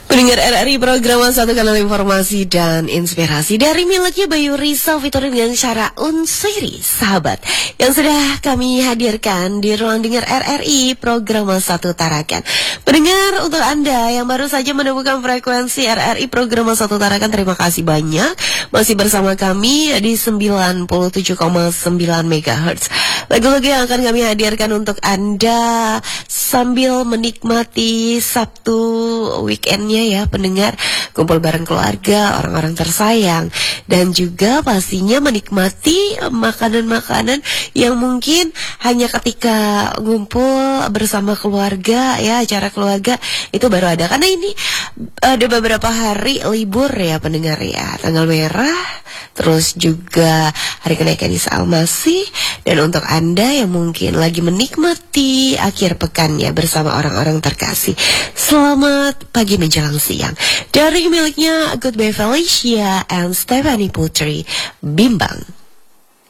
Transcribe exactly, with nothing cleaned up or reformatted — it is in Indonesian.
Pendengar R R I program satu kanal informasi dan inspirasi dari miliknya Bayu Rizal Fitorin dengan Syara Unsiri, sahabat yang sudah kami hadirkan di ruang dengar R R I program satu Tarakan. Pendengar, untuk Anda yang baru saja menemukan frekuensi R R I program satu Tarakan, terima kasih banyak masih bersama kami di sembilan puluh tujuh koma sembilan megahertz. Lagu-lagu yang akan kami hadirkan untuk Anda sambil menikmati Sabtu weekendnya ya pendengar, kumpul bareng keluarga, orang-orang tersayang, dan juga pastinya menikmati makanan-makanan yang mungkin hanya ketika ngumpul bersama keluarga ya, acara keluarga itu baru ada, karena ini ada beberapa hari libur ya pendengar ya, tanggal merah, terus juga hari kenaikan Isa Al-Masih. Dan untuk Anda yang mungkin lagi menikmati akhir pekannya bersama orang-orang terkasih, selamat pagi menjelang siang. Dari miliknya Good Bye Felicia and Stephanie Putri, Bimbang.